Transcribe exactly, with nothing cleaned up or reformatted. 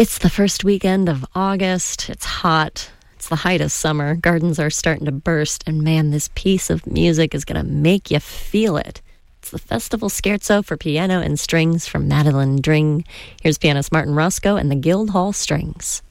It's the first weekend of August. It's hot. It's the height of summer. Gardens are starting to burst. And man, this piece of music is going to make you feel it. It's the Festival Scherzo for piano and strings from Madeline Dring. Here's pianist Martin Roscoe and the Guildhall Strings.